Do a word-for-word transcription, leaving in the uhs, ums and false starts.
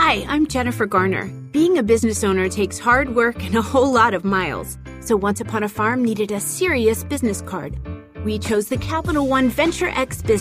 Hi, I'm Jennifer Garner. Being a business owner takes hard work and a whole lot of miles. So Once Upon a Farm needed a serious business card. We chose the Capital One Venture X Business